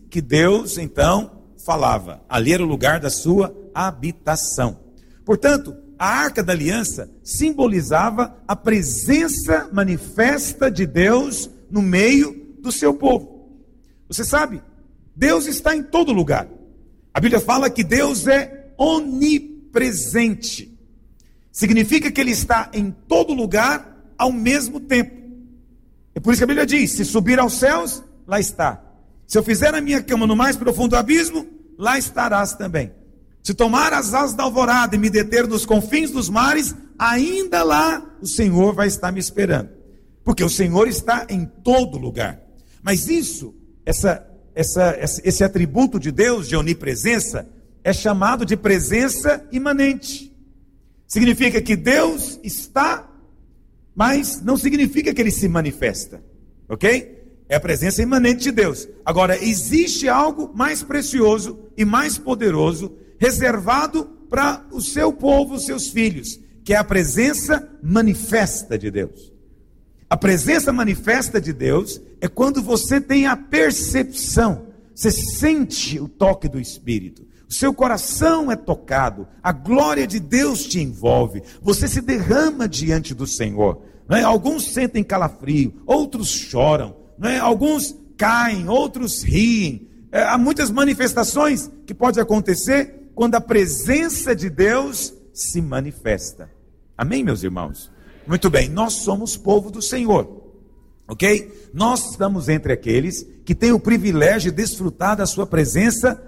que Deus então falava. Ali era o lugar da sua habitação. Portanto, a Arca da Aliança simbolizava a presença manifesta de Deus no meio do seu povo. Você sabe, Deus está em todo lugar. A Bíblia fala que Deus é onipresente. Significa que Ele está em todo lugar ao mesmo tempo. É por isso que a Bíblia diz, se subir aos céus, lá está. Se eu fizer a minha cama no mais profundo abismo, lá estarás também. Se tomar as asas da alvorada e me deter nos confins dos mares, ainda lá o Senhor vai estar me esperando. Porque o Senhor está em todo lugar. Mas isso, esse atributo de Deus, de onipresença, é chamado de presença imanente. Significa que Deus está, mas não significa que Ele se manifesta. Ok? É a presença imanente de Deus. Agora, existe algo mais precioso e mais poderoso, reservado para o seu povo, os seus filhos, que é a presença manifesta de Deus. A presença manifesta de Deus é quando você tem a percepção, você sente o toque do Espírito, o seu coração é tocado, a glória de Deus te envolve, você se derrama diante do Senhor. Não é? Alguns sentem calafrio, outros choram, não é? Alguns caem, outros riem. Há muitas manifestações que podem acontecer quando a presença de Deus se manifesta. Amém, meus irmãos? Muito bem, nós somos povo do Senhor, ok? Nós estamos entre aqueles que têm o privilégio de desfrutar da sua presença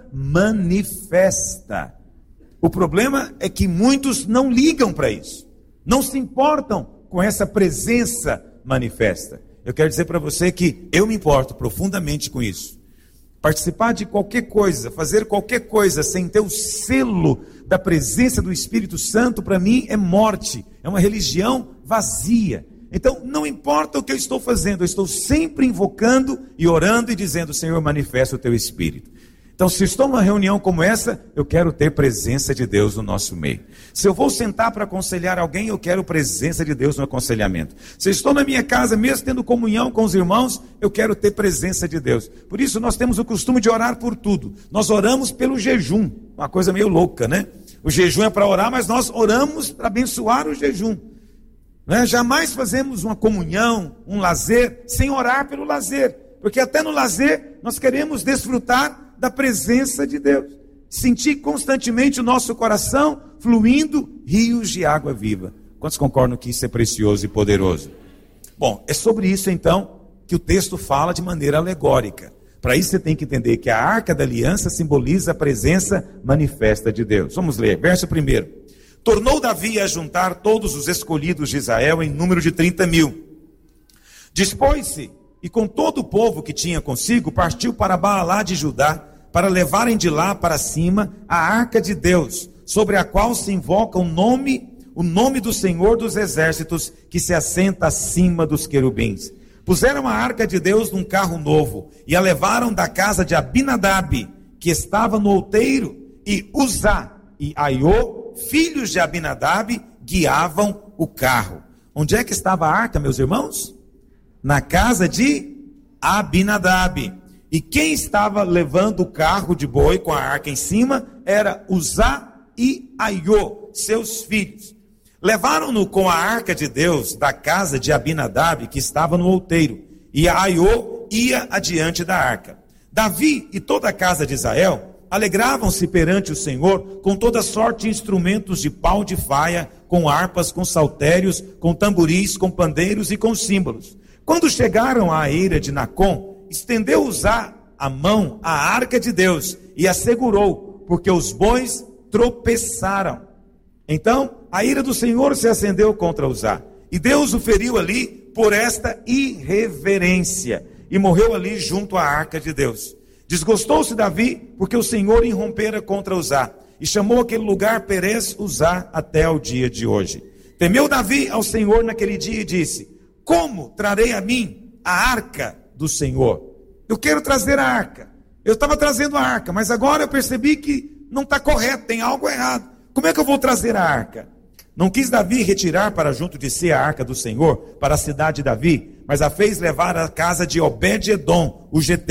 manifesta. O problema é que muitos não ligam para isso, não se importam com essa presença manifesta. Eu quero dizer para você que eu me importo profundamente com isso. Participar de qualquer coisa, fazer qualquer coisa sem ter o selo da presença do Espírito Santo, para mim é morte, é uma religião vazia. Então não importa o que eu estou fazendo, eu estou sempre invocando e orando e dizendo: Senhor, manifesta o teu Espírito. Então, se estou numa reunião como essa, eu quero ter presença de Deus no nosso meio. Se eu vou sentar para aconselhar alguém, eu quero presença de Deus no aconselhamento. Se eu estou na minha casa, mesmo tendo comunhão com os irmãos, eu quero ter presença de Deus. Por isso, nós temos o costume de orar por tudo. Nós oramos pelo jejum, uma coisa meio louca, né? O jejum é para orar, mas nós oramos para abençoar o jejum. Né? Jamais fazemos uma comunhão, um lazer, sem orar pelo lazer. Porque até no lazer, nós queremos desfrutar da presença de Deus, sentir constantemente o nosso coração fluindo rios de água viva. Quantos concordam que isso é precioso e poderoso? Bom, é sobre isso então que o texto fala de maneira alegórica. Para isso você tem que entender que a Arca da Aliança simboliza a presença manifesta de Deus. Vamos ler, verso 1. Tornou Davi a juntar todos os escolhidos de Israel em número de 30.000. Dispôs-se e com todo o povo que tinha consigo partiu para Baalá de Judá, para levarem de lá para cima a Arca de Deus, sobre a qual se invoca o nome do Senhor dos Exércitos, que se assenta acima dos querubins. Puseram a Arca de Deus num carro novo, e a levaram da casa de Abinadab, que estava no outeiro, e Uzá e Aiô, filhos de Abinadab, guiavam o carro. Onde é que estava a arca, meus irmãos? Na casa de Abinadab. E quem estava levando o carro de boi com a arca em cima era Uzá e Aiô, seus filhos. Levaram-no com a arca de Deus da casa de Abinadab, que estava no outeiro, e Aiô ia adiante da arca. Davi e toda a casa de Israel alegravam-se perante o Senhor com toda sorte de instrumentos de pau de faia, com harpas, com saltérios, com tamboris, com pandeiros e com símbolos. Quando chegaram à eira de Nacon, estendeu Uzá a mão à arca de Deus e a segurou, porque os bois tropeçaram. Então a ira do Senhor se acendeu contra Uzá, e Deus o feriu ali por esta irreverência, e morreu ali junto à arca de Deus. Desgostou-se Davi, porque o Senhor irrompera contra Uzá, e chamou aquele lugar Perez Uzá até ao dia de hoje. Temeu Davi ao Senhor naquele dia e disse: como trarei a mim a arca do Senhor? Eu quero trazer a arca. Eu estava trazendo a arca, mas agora eu percebi que não está correto, tem algo errado. Como é que eu vou trazer a arca? Não quis Davi retirar para junto de si a arca do Senhor, para a cidade de Davi, mas a fez levar à casa de Obed-edom, o geteu.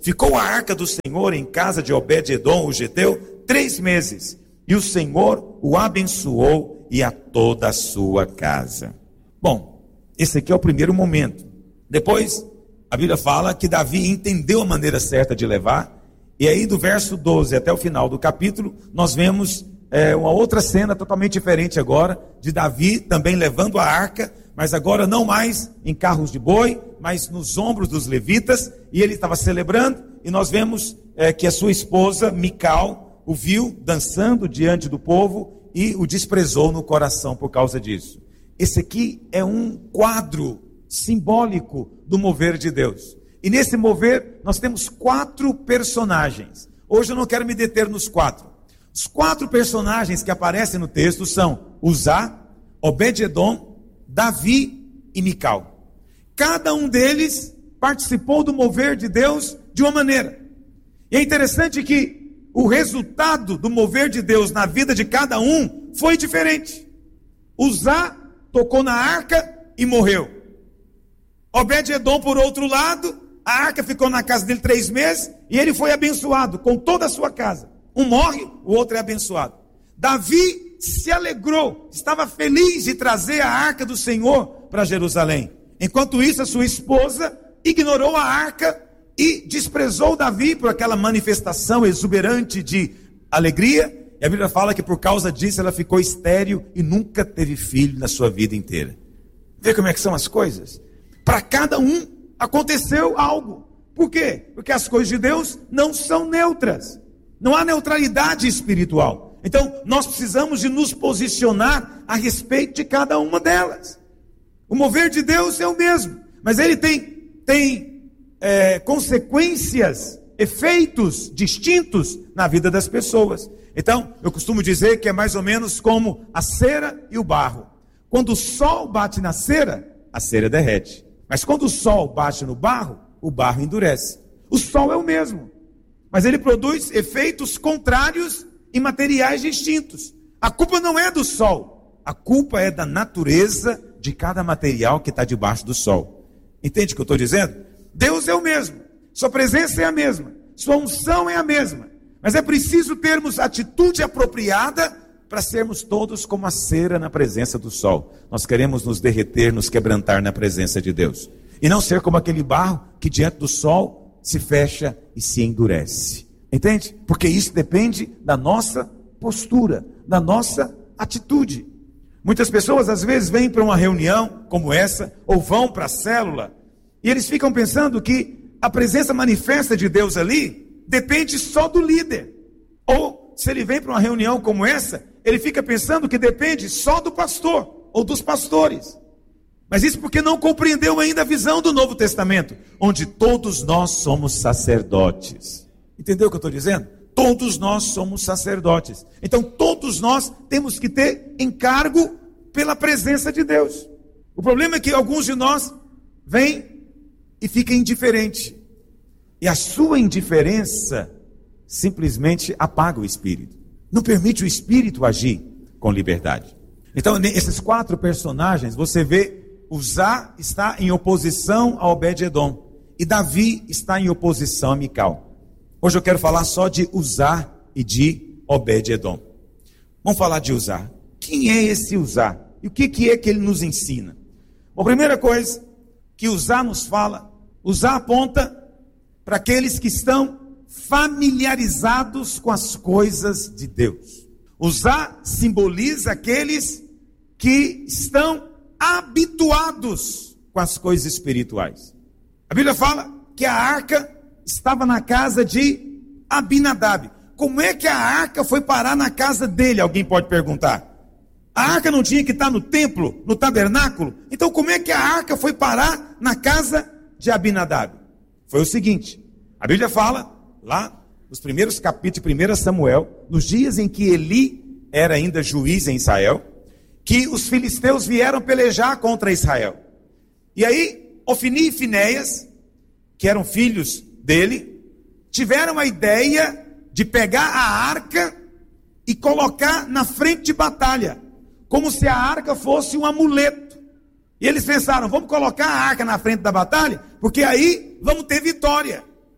ficou a arca do Senhor em casa de Obed-edom, o geteu, 3 meses. E o Senhor o abençoou e a toda a sua casa. Bom, esse aqui é o primeiro momento. Depois, a Bíblia fala que Davi entendeu a maneira certa de levar. E aí do verso 12 até o final do capítulo, nós vemos uma outra cena totalmente diferente agora, de Davi também levando a arca, mas agora não mais em carros de boi, mas nos ombros dos levitas, e ele estava celebrando, e nós vemos que a sua esposa, Mical, o viu dançando diante do povo, e o desprezou no coração por causa disso. Esse aqui é um quadro simbólico do mover de Deus. E nesse mover, nós temos 4 personagens. Hoje eu não quero me deter nos 4. Os 4 personagens que aparecem no texto são Uzá, Obed-edom, Davi e Mical. Cada um deles participou do mover de Deus de uma maneira. E é interessante que o resultado do mover de Deus na vida de cada um foi diferente. Uzá tocou na arca e morreu. Obed-edom, por outro lado, a arca ficou na casa dele 3 meses e ele foi abençoado com toda a sua casa. Um morre, o outro é abençoado. Davi se alegrou, estava feliz de trazer a arca do Senhor para Jerusalém. Enquanto isso, a sua esposa ignorou a arca e desprezou Davi por aquela manifestação exuberante de alegria. E a Bíblia fala que por causa disso ela ficou estéril e nunca teve filho na sua vida inteira. Vê como é que são as coisas? Para cada um aconteceu algo. Por quê? Porque as coisas de Deus não são neutras. Não há neutralidade espiritual. Então, nós precisamos de nos posicionar a respeito de cada uma delas. O mover de Deus é o mesmo, mas ele tem consequências, efeitos distintos na vida das pessoas. Então, eu costumo dizer que é mais ou menos como a cera e o barro. Quando o sol bate na cera, a cera derrete. Mas quando o sol bate no barro, o barro endurece. O sol é o mesmo, mas ele produz efeitos contrários em materiais distintos. A culpa não é do sol, a culpa é da natureza de cada material que está debaixo do sol. Entende o que eu estou dizendo? Deus é o mesmo, sua presença é a mesma, sua unção é a mesma, mas é preciso termos atitude apropriada para sermos todos como a cera na presença do sol. Nós queremos nos derreter, nos quebrantar na presença de Deus. E não ser como aquele barro que diante do sol se fecha e se endurece. Entende? Porque isso depende da nossa postura, da nossa atitude. Muitas pessoas às vezes vêm para uma reunião como essa, ou vão para a célula, e eles ficam pensando que a presença manifesta de Deus ali depende só do líder. Ou se ele vem para uma reunião como essa, ele fica pensando que depende só do pastor ou dos pastores. Mas isso porque não compreendeu ainda a visão do Novo Testamento, onde todos nós somos sacerdotes. Entendeu o que eu estou dizendo? Todos nós somos sacerdotes. Então todos nós temos que ter encargo pela presença de Deus. O problema é que alguns de nós vêm e ficam indiferentes. E a sua indiferença simplesmente apaga o Espírito. Não permite o Espírito agir com liberdade. Então, esses 4 personagens, você vê, Uzá está em oposição a Obed-edom. E Davi está em oposição a Mical. Hoje eu quero falar só de Uzá e de Obed-edom. Vamos falar de Uzá. Quem é esse Uzá? E o que é que ele nos ensina? Bom, a primeira coisa que Uzá nos fala, Uzá aponta para aqueles que estão familiarizados com as coisas de Deus. Uzá simboliza aqueles que estão habituados com as coisas espirituais. A Bíblia fala que a arca estava na casa de Abinadab. Como é que a arca foi parar na casa dele? Alguém pode perguntar. A arca não tinha que estar no templo, no tabernáculo? Então como é que a arca foi parar na casa de Abinadab? Foi o seguinte, a Bíblia fala, lá nos primeiros capítulos de 1 Samuel, nos dias em que Eli era ainda juiz em Israel, que os filisteus vieram pelejar contra Israel. E aí, Ofni e Finéias, que eram filhos dele, tiveram a ideia de pegar a arca e colocar na frente de batalha, como se a arca fosse um amuleto. E eles pensaram, vamos colocar a arca na frente da batalha, porque aí vamos ter vitória.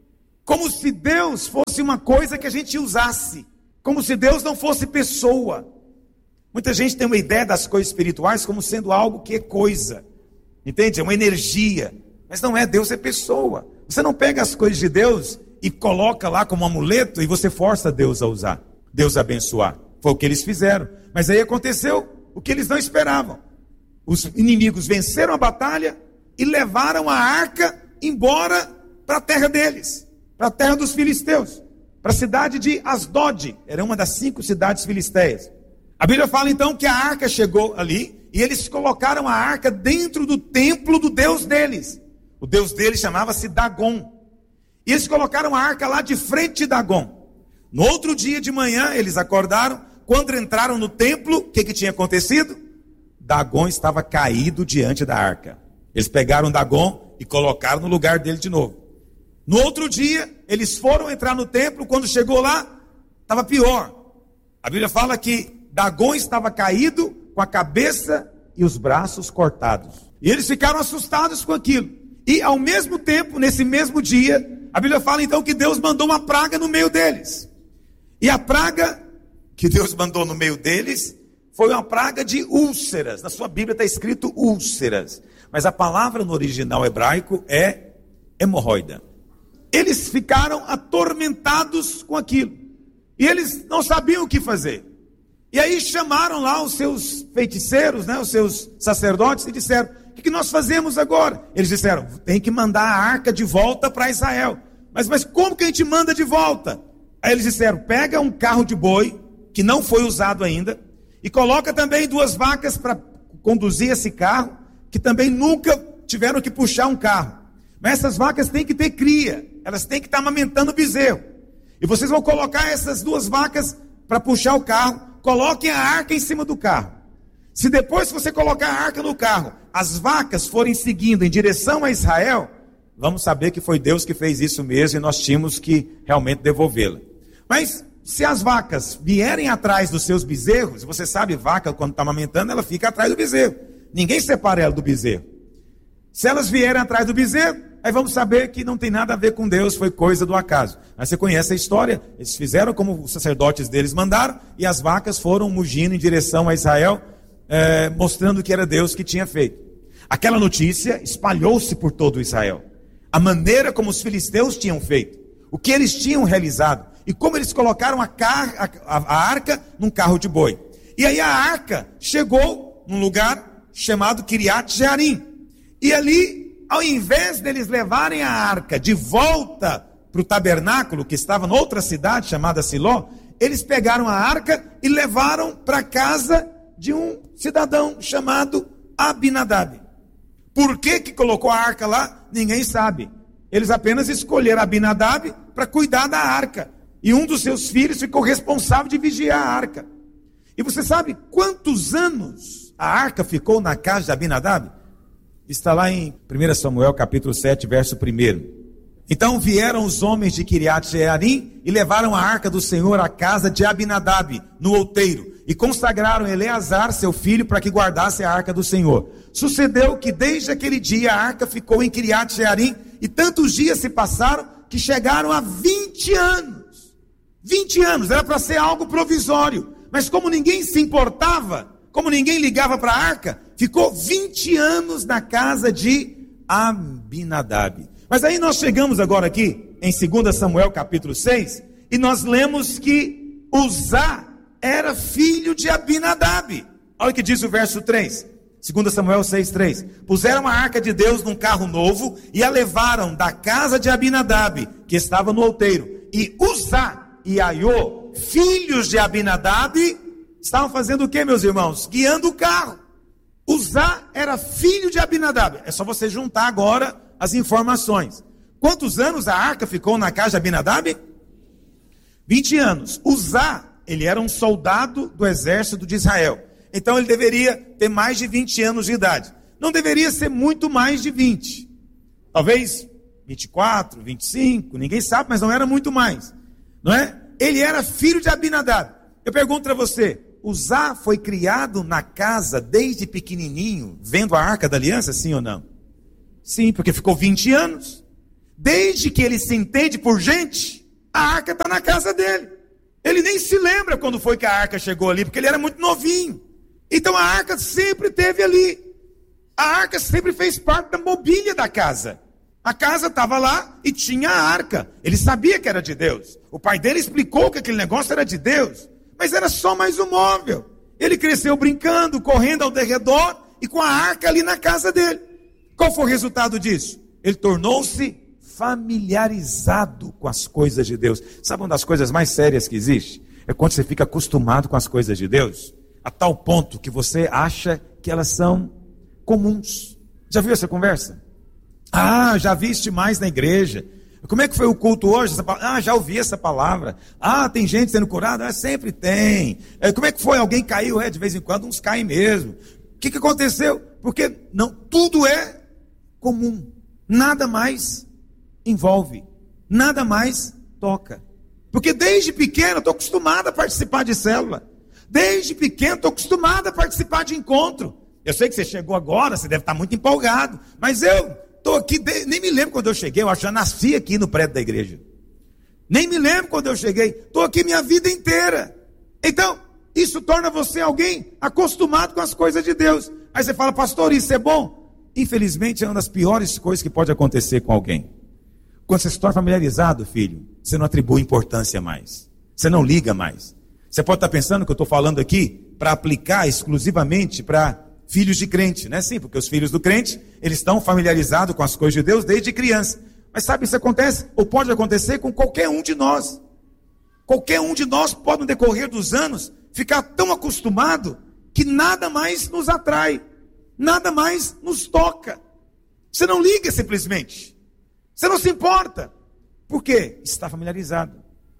como se Deus fosse uma coisa que a gente usasse, como se Deus não fosse pessoa. Muita gente tem uma ideia das coisas espirituais como sendo algo que é coisa, entende? É uma energia, mas não é. Deus é pessoa. Você não pega as coisas de Deus e coloca lá como amuleto e você força Deus a usar, Deus a abençoar. Foi o que eles fizeram, mas aí aconteceu o que eles não esperavam. Os inimigos venceram a batalha e levaram a arca embora para a terra deles, para a terra dos filisteus, para a cidade de Asdod. Era uma das 5 cidades filisteias. A Bíblia fala então que a arca chegou ali e eles colocaram a arca dentro do templo do Deus deles. O Deus deles chamava-se Dagon. E eles colocaram a arca lá de frente de Dagon. No outro dia de manhã eles acordaram. Quando entraram no templo, o que tinha acontecido? Dagon estava caído diante da arca. Eles pegaram Dagon e colocaram no lugar dele de novo. No outro dia, eles foram entrar no templo. Quando chegou lá, estava pior. A Bíblia fala que Dagon estava caído, com a cabeça e os braços cortados. E eles ficaram assustados com aquilo. E ao mesmo tempo, nesse mesmo dia, a Bíblia fala então que Deus mandou uma praga no meio deles. E a praga que Deus mandou no meio deles foi uma praga de úlceras. Na sua Bíblia está escrito úlceras, mas a palavra no original hebraico é hemorroida. Eles ficaram atormentados com aquilo, e eles não sabiam o que fazer. E aí chamaram lá os seus feiticeiros, os seus sacerdotes, e disseram: o que nós fazemos agora? Eles disseram: tem que mandar a arca de volta para Israel. Mas como que a gente manda de volta? Aí eles disseram: pega um carro de boi, que não foi usado ainda, e coloca também 2 vacas para conduzir esse carro, que também nunca tiveram que puxar um carro. Mas essas vacas têm que ter cria, elas têm que estar amamentando o bezerro. E vocês vão colocar essas 2 vacas para puxar o carro, coloquem a arca em cima do carro. Se depois que você colocar a arca no carro, as vacas forem seguindo em direção a Israel, vamos saber que foi Deus que fez isso mesmo e nós tínhamos que realmente devolvê-la. Mas se as vacas vierem atrás dos seus bezerros, você sabe, vaca quando está amamentando, ela fica atrás do bezerro. Ninguém separa ela do bezerro. Se elas vierem atrás do bezerro, aí vamos saber que não tem nada a ver com Deus, foi coisa do acaso. Mas você conhece a história, eles fizeram como os sacerdotes deles mandaram, e as vacas foram mugindo em direção a Israel, mostrando que era Deus que tinha feito. Aquela notícia espalhou-se por todo Israel. A maneira como os filisteus tinham feito, o que eles tinham realizado, e como eles colocaram a arca num carro de boi. E aí a arca chegou num lugar chamado Kiriat Jearim. E ali, ao invés deles levarem a arca de volta para o tabernáculo, que estava noutra cidade chamada Siló, eles pegaram a arca e levaram para a casa de um cidadão chamado Abinadab. Por que colocou a arca lá? Ninguém sabe. Eles apenas escolheram Abinadab para cuidar da arca. E um dos seus filhos ficou responsável de vigiar a arca. E você sabe quantos anos a arca ficou na casa de Abinadab? Está lá em 1 Samuel capítulo 7, verso 1. Então vieram os homens de Kiriat Jearim e levaram a arca do Senhor à casa de Abinadab, no outeiro, e consagraram Eleazar, seu filho, para que guardasse a arca do Senhor. Sucedeu que desde aquele dia a arca ficou em Kiriat Jearim, e tantos dias se passaram que chegaram a 20 anos. 20 anos, era para ser algo provisório, mas como ninguém se importava, como ninguém ligava para a arca, ficou 20 anos na casa de Abinadab. Mas aí nós chegamos agora aqui, em 2 Samuel capítulo 6, e nós lemos que Uzá era filho de Abinadab. Olha o que diz o verso 3, 2 Samuel 6:3. Puseram a arca de Deus num carro novo e a levaram da casa de Abinadab, que estava no outeiro. E Uzá e Aiô, filhos de Abinadab, estavam fazendo o que, meus irmãos? Guiando o carro. Uzá era filho de Abinadab. É só você juntar agora as informações. Quantos anos a arca ficou na casa de Abinadab? 20 anos. Uzá, ele era um soldado do exército de Israel. Então ele deveria ter mais de 20 anos de idade. Não deveria ser muito mais de 20. Talvez 24, 25, ninguém sabe, mas não era muito mais. Não é? Ele era filho de Abinadab. Eu pergunto para você, Uzá foi criado na casa desde pequenininho, vendo a Arca da Aliança, sim ou não? Sim, porque ficou 20 anos. Desde que ele se entende por gente, a arca está na casa dele. Ele nem se lembra quando foi que a arca chegou ali, porque ele era muito novinho. Então a arca sempre esteve ali. A arca sempre fez parte da mobília da casa. A casa estava lá e tinha a arca. Ele sabia que era de Deus. O pai dele explicou que aquele negócio era de Deus. Mas era só mais um móvel. Ele cresceu brincando, correndo ao redor e com a arca ali na casa dele. Qual foi o resultado disso? Ele tornou-se familiarizado com as coisas de Deus. Sabe uma das coisas mais sérias que existe? É quando você fica acostumado com as coisas de Deus, a tal ponto que você acha que elas são comuns. Já viu essa conversa? Ah, já viste mais na igreja. Como é que foi o culto hoje? Ah, já ouvi essa palavra. Ah, tem gente sendo curada? Ah, sempre tem. Como é que foi? Alguém caiu? De vez em quando uns caem mesmo. O que aconteceu? Porque não, tudo é comum. Nada mais envolve. Nada mais toca. Porque desde pequeno eu estou acostumado a participar de célula. Desde pequeno estou acostumado a participar de encontro. Eu sei que você chegou agora, você deve estar muito empolgado. Mas eu estou aqui, nem me lembro quando eu cheguei. Eu acho que já nasci aqui no prédio da igreja. Nem me lembro quando eu cheguei. Estou aqui minha vida inteira. Então, isso torna você alguém acostumado com as coisas de Deus. Aí você fala, pastor, isso é bom? Infelizmente é uma das piores coisas que pode acontecer com alguém. Quando você se torna familiarizado, filho, você não atribui importância mais. Você não liga mais. Você pode estar pensando que eu estou falando aqui para aplicar exclusivamente para filhos de crente, né? Sim, porque os filhos do crente, eles estão familiarizados com as coisas de Deus desde criança. Mas sabe, isso acontece, ou pode acontecer com qualquer um de nós. Qualquer um de nós pode, no decorrer dos anos, ficar tão acostumado que nada mais nos atrai, nada mais nos toca. Você não liga simplesmente. Você não se importa. Por quê? Está familiarizado.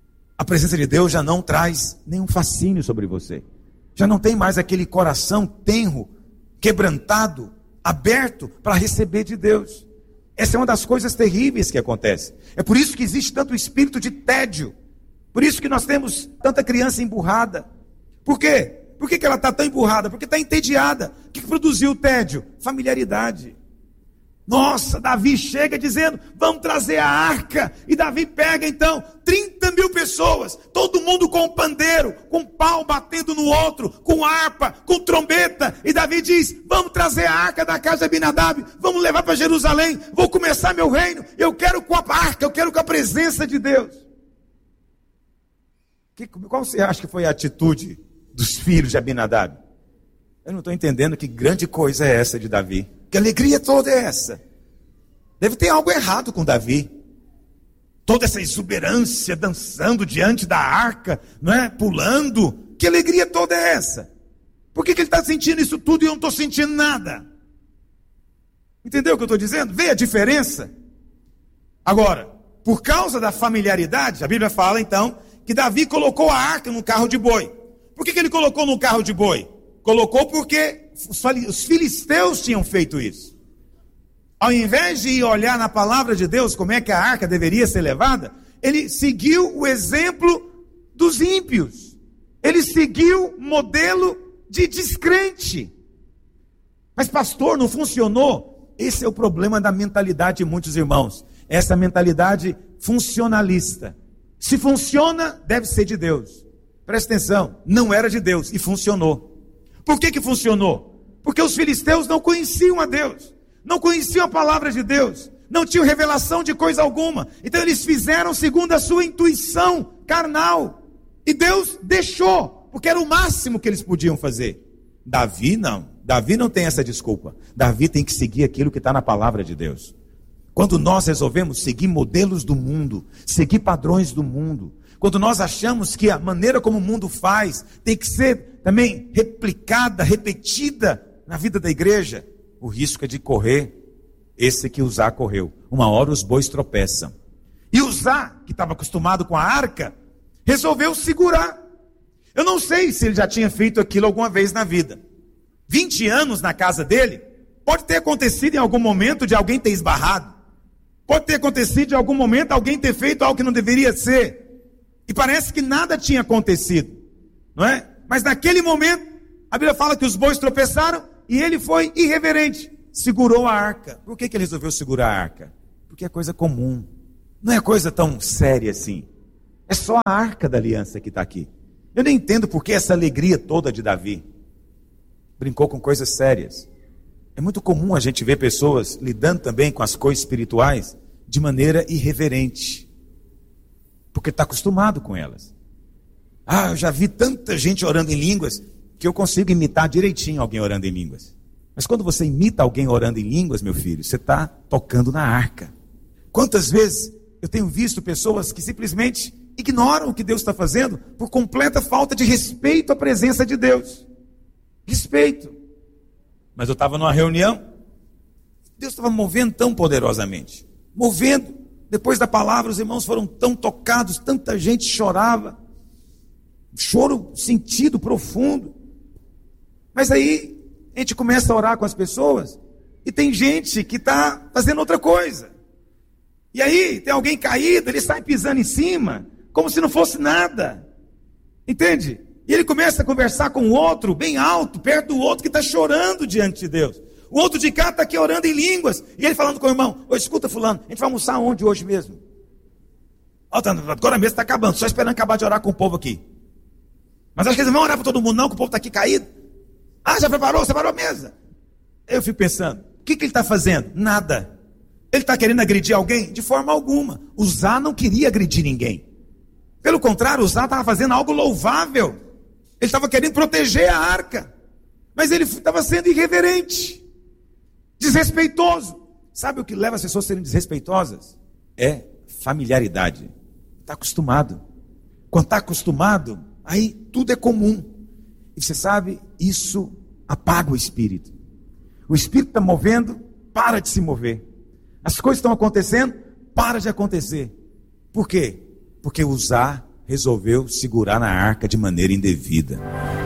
A presença de Deus já não traz nenhum fascínio sobre você. Já não tem mais aquele coração tenro, quebrantado, aberto para receber de Deus. Essa é uma das coisas terríveis que acontece. É por isso que existe tanto espírito de tédio. Por isso que nós temos tanta criança emburrada. Por quê? Por que ela está tão emburrada? Porque está entediada. O que produziu o tédio? Familiaridade. Nossa, Davi chega dizendo, vamos trazer a arca. E Davi pega então 30 mil pessoas, todo mundo com pandeiro, com pau batendo no outro, com harpa, com trombeta. E Davi diz, vamos trazer a arca da casa de Abinadab, vamos levar para Jerusalém, vou começar meu reino. Eu quero com a arca, eu quero com a presença de Deus. Qual você acha que foi a atitude dos filhos de Abinadab? Eu não estou entendendo que grande coisa é essa de Davi. Que alegria toda é essa? Deve ter algo errado com Davi. Toda essa exuberância, dançando diante da arca, não é? Pulando. Que alegria toda é essa? Por que ele está sentindo isso tudo e eu não estou sentindo nada? Entendeu o que eu estou dizendo? Vê a diferença? Agora, por causa da familiaridade, a Bíblia fala então, que Davi colocou a arca no carro de boi. Por que ele colocou no carro de boi? Colocou porque os filisteus tinham feito isso. Ao invés de ir olhar na palavra de Deus como é que a arca deveria ser levada, ele seguiu o exemplo dos ímpios. Ele seguiu o modelo de descrente. Mas pastor, não funcionou? Esse é o problema da mentalidade de muitos irmãos. Essa mentalidade funcionalista. Se funciona, deve ser de Deus. Presta atenção, não era de Deus e funcionou. Por que funcionou? Porque os filisteus não conheciam a Deus, não conheciam a palavra de Deus, não tinham revelação de coisa alguma. Então eles fizeram segundo a sua intuição carnal. E Deus deixou, porque era o máximo que eles podiam fazer. Davi não tem essa desculpa. Davi tem que seguir aquilo que está na palavra de Deus. Quando nós resolvemos seguir modelos do mundo, seguir padrões do mundo, quando nós achamos que a maneira como o mundo faz tem que ser também replicada, repetida na vida da igreja, o risco é de correr esse que Uzá correu. Uma hora os bois tropeçam. E Uzá, que estava acostumado com a arca, resolveu segurar. Eu não sei se ele já tinha feito aquilo alguma vez na vida. 20 anos na casa dele, pode ter acontecido em algum momento de alguém ter esbarrado. Pode ter acontecido de algum momento alguém ter feito algo que não deveria ser. E parece que nada tinha acontecido, não é? Mas naquele momento, a Bíblia fala que os bois tropeçaram e ele foi irreverente, segurou a arca. Por que ele resolveu segurar a arca? Porque é coisa comum. Não é coisa tão séria assim. É só a arca da aliança que está aqui. Eu nem entendo por que essa alegria toda de Davi. Brincou com coisas sérias. É muito comum a gente ver pessoas lidando também com as coisas espirituais de maneira irreverente. Porque está acostumado com elas. Eu já vi tanta gente orando em línguas que eu consigo imitar direitinho alguém orando em línguas. Mas quando você imita alguém orando em línguas, meu filho, você está tocando na arca. Quantas vezes eu tenho visto pessoas que simplesmente ignoram o que Deus está fazendo por completa falta de respeito à presença de Deus. Respeito. Mas eu estava numa reunião, Deus estava movendo tão poderosamente. Movendo. Depois da palavra, os irmãos foram tão tocados, tanta gente chorava. Choro sentido, profundo. Mas aí, a gente começa a orar com as pessoas, e tem gente que está fazendo outra coisa. E aí, tem alguém caído, ele sai pisando em cima, como se não fosse nada. Entende? E ele começa a conversar com o outro, bem alto, perto do outro que está chorando diante de Deus. O outro de cá está aqui orando em línguas. E ele falando com o irmão: escuta fulano, a gente vai almoçar onde hoje mesmo? Agora mesmo está acabando, só esperando acabar de orar com o povo aqui. Mas acho que eles não vão orar para todo mundo não, que o povo está aqui caído. Já preparou? Separou a mesa? Eu fico pensando, o que ele está fazendo? Nada. Ele está querendo agredir alguém? De forma alguma. Uzá não queria agredir ninguém. Pelo contrário, Uzá estava fazendo algo louvável. Ele estava querendo proteger a arca. Mas ele estava sendo irreverente. Desrespeitoso. Sabe o que leva as pessoas a serem desrespeitosas? É familiaridade. Está acostumado. Quando está acostumado, aí tudo é comum. E você sabe, isso apaga o espírito. O espírito está movendo, para de se mover. As coisas estão acontecendo, para de acontecer. Por quê? Porque Uzá resolveu segurar na arca de maneira indevida.